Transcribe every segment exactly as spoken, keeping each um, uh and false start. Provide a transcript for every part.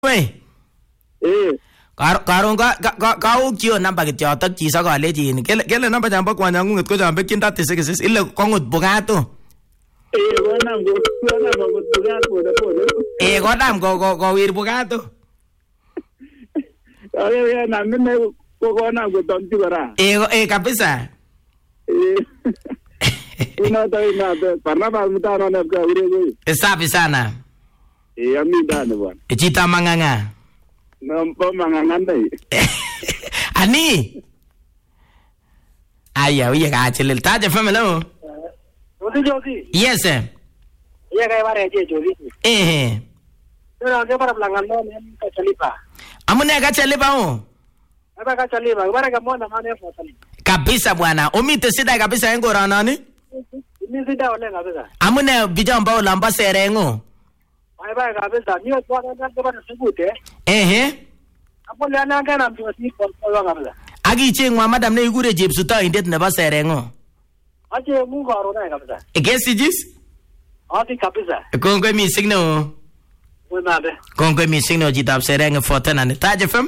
Wei. Eh. Karong ka ka ka ukyo namba kityo tak chi sa kale chi ni. Kele kele namba jambo kwa nyangu ngot ko jambe kinda tese kese ile kongot bugato. Eh wana ngo wana ngo bugato da po. Eh godam go go go wir bugato. Oye ya na mimi ko ko na ngo tonti bara. Eh eh kabisa. Eh. Ina ta ina ta parna ba mutano na ka ure go. Safi sana. Eh amida ne bwana. E chita manganga. Nampo manganganda. Ani. Aya, oye ka chile taje famelo. Josi Josi. Yes. Eh. Ye ka bare je Josi. Eh. Pero ke para plangan no me ka chalipa. Amune ka chalipa o. Aba ka chalipa, bara ka mona mane fotali. Kabisa bwana, umite sida kabisa ngora nani? Ni sida ole kabisa. Amune bijamba ulamba serengo. Ai ba kabisa, ni kwa na ka bara sibute. Eh. Apo le ana ka na mtosi kwa kwa kabisa. Agi chengwa madam ne igure jepsuta indet ne ba serengo. Aje mungu arona kabisa. Egesi jis? Ati kabisa. Kongwe mi signal. Wena be. Kongwe mi signal jitap serengo fortana ne taje fam?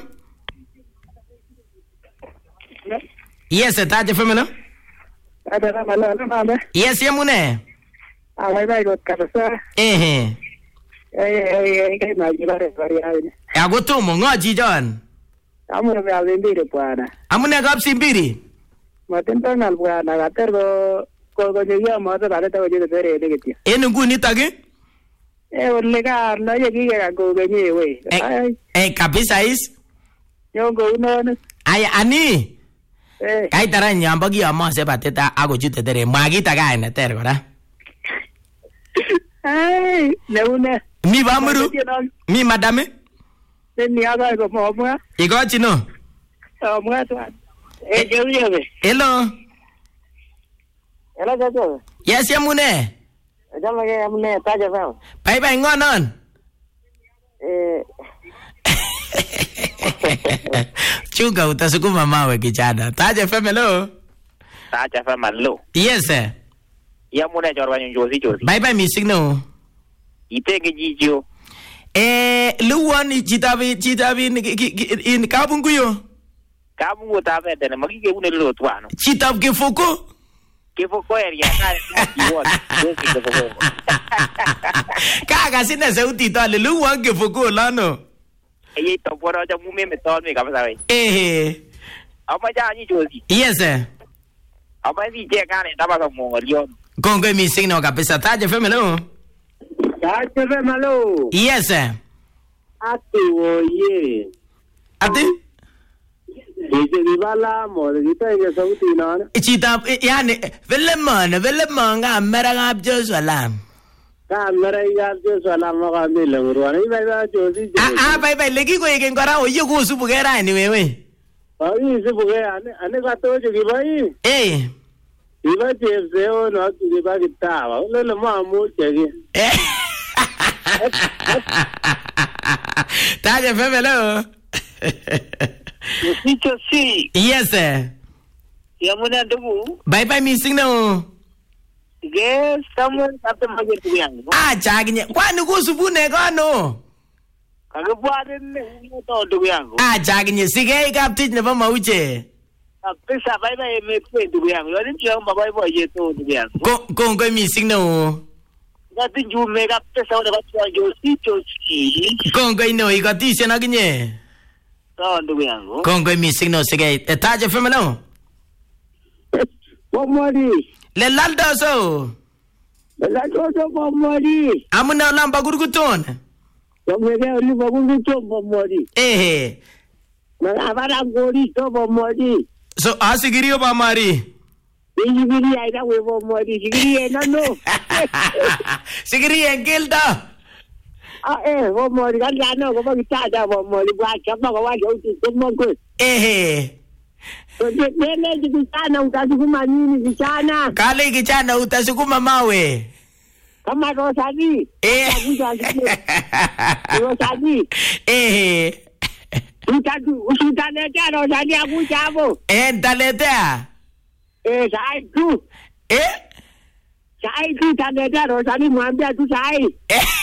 Yes, taje fam no? Ada na mala na be. Yes, yamune. Ah, vai vai got kabisa. Eh. Eh eh eh na jibare bari ai. Ya gotomo ngoji John. Amune be avendire bwana. Amune kapsimbiri. Matendo nal bwana gatergo ko ko nyegia mata dale ta je tere ne ketia. En nguni tage? Eh ole ka na ye ki ga go genye we. Eh, eh kabisa is. Yo go no ne. Ay ani. Eh. Kai tara nyamba gi amma se bateta ago jute tere magita ga ina tere gora. Ai, ne une. Mi bamuru. Mi madame. Ne ni aga ko mo mo. Igo chino. Oh mo to. Eh je je be. Hello. Hello Jojo. Yes yamune. Jama ke amne ta je fa. Bye bye ngonon. Eh. Chuga utasukuma mawe kijana. Taje famelo. Taja fa mallo. Yes sir. Ya muna jorwa Josi Josi. Bye bye mi signal. Itenge jijo. Eh luwan chitabi chitabi in kabunguyo. Kamu ta me tene magi ke une lo twano. Chitab ke foko. Ke foko area na iwon. Josi ke foko. Kaga sina sauti tale luwan ke foko lano. Eye to poro ja mume me tol me kabisa we. Eh. Ama ja ni Josi. Yes sir. Ama si je kane taba ko mo rion. Kongo mi signal kabisa taje famelo. Ta je be malo. Yes sir. Ati oye. Ati? Dice di bala mo di te ye sauti na. Chitab yani velemana velemanga mera gabjo salam. Ka mera ya je salam ga mi le ruwa ni ba ba Josi. Ah ah bye bye legi ko yeken kora oye ko subu gera ni wewe. Ai se buge ane ane ka to je ki bai. Eh. Iba je se o no ki ba ki ta ba. Le le ma mo je ki. Eh. Taje famelo. Josi Josi. Yes sir. Ya muna dubu. Bye bye mi signal. Ge samu tapte mage tu yang. Ah chaginye kwani kusubu ne gano. Kaga bwade ne to tu yang. Ah chaginye sige kaptich ne ba mauche. Pesa bye bye me pe tu yang. Yo ni chiang ba bye bye ye to tu yang. Ko ko ko mi signal. Ga tin ju me ga pesa de ba chiang Josi Josi. Ko ko no igati sena ginye. To tu yang. Ko ko mi signal sige taje famelo. Bomori. Le lalda so. La to to bomori. Amuna lamba gurguton. Bomori ni ba gu to bomori. Eh. Na abara gori to bomori. So asigiri ba mari. Sigiri ai da we bomori. Sigiri na no. Sigiri engilda. Ah eh bomori kan ya no ko ba ta da bomori ba cha ba ko wa jo ti to mo ko. Eh. So je ne ji sana utasukuma nini sana. Kale kichana utasukuma mawe. Kama Rosadi. Eh. Rosadi. Eh. Utatu utaletea Rosadi akuja hapo. Eh, ndaletea. Eh, sai tu. Eh? Sai tu utaletea Rosadi mwambia tu sai. Eh.